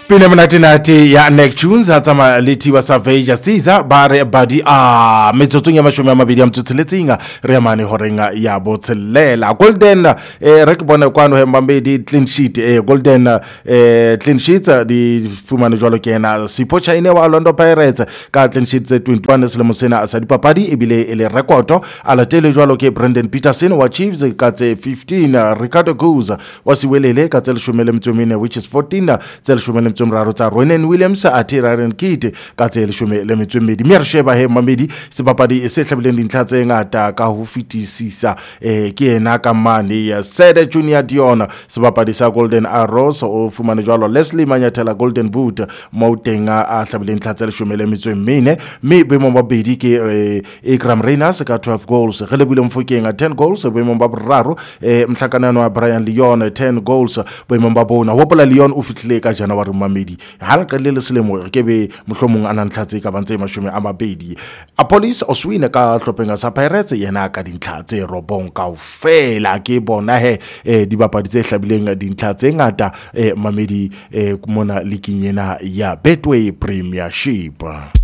Pina mnatinati ya Neptunes hatsama leti wa Savage Caesar bare badi metsotso ya mashome a mabedi a mtsotseletsinga re mane horenga ya botselela Golden re ke bona kwano he mbambedi clean sheet Golden clean sheets di fumane jwalo ke na Sipho Chaine wa Orlando Pirates ka clean sheets 21 selemo sena sa dipapadi ebile ele rekoto ala tele jwalo ke Brendan Peterson wa Chiefs ka tse 15 Ricardo Goose wa Siwelele ka tse 14 which is 14 tse 14 mraro tsa Ronan Williams a Tiraren Kit ka tse 12 mme re sheba he mamedi sebapadi se hlabileng dintlha tse ngata ka ho fitisisa ke ena ka mane ya Sede Junior Dion sebapadi sa Golden Arrows o fumane jwalo Leslie Manyathela Golden Boot mo tenga a hlabileng dintlha tse 14 mme boemo ba bedi ke Ikram Reyners ka 12 goals re lebile Mfokeng 10 goals boemo ba boraro mhlakanano wa Brian Leon 10 goals boemo ba bona hopola Leon o fitlile ka January mamedi ha le le selemo ke be mohlomong ana ntlhatse ka bantse mashome a mabedi a Police Oswine ka hlopenga sa Pirates yena ka dintlha tse robong kaofela ke bona he dibapadi tse hlabileng dintlha tse ngata mamedi mona likinyena ya Betway Premiership.